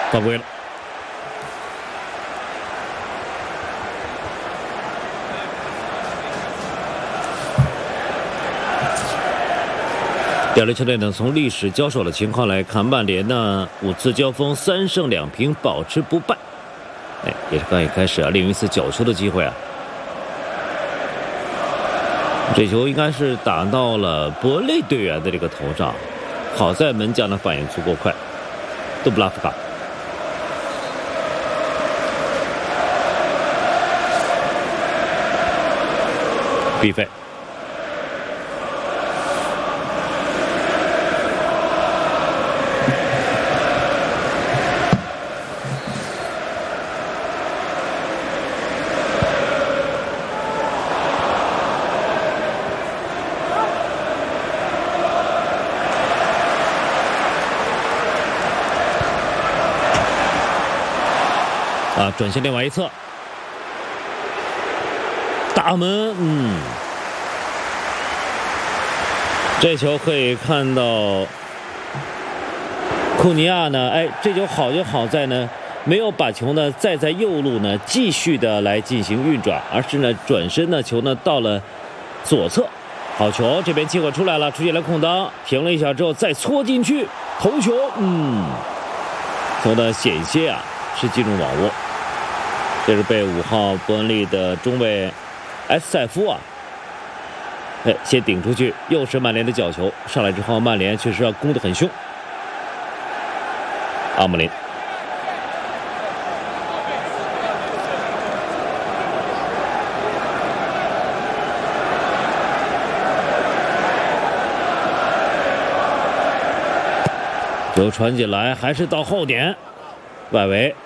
犯规了。两支球队呢，从历史交手的情况来看，曼联呢5次交锋3胜2平，保持不败。也是刚一开始啊，利用一次角球的机会啊，这球应该是打到了伯雷队员的这个头上，好在门将的反应足够快，杜布拉夫卡。比费。转向另外一侧，大门，这球可以看到，库尼亚呢，这球好就好在呢，没有把球呢再在右路呢继续的来进行运转，而是呢转身呢球呢到了左侧，好球，这边机会出来了，出现了空当，停了一下之后再戳进去，头球，球呢险些啊是进入网窝。这是被5号伯恩利的中卫埃斯塞夫啊，先顶出去，又是曼联的角球上来之后，曼联确实要攻得很凶。阿姆林，球传进来，还是到后点，外围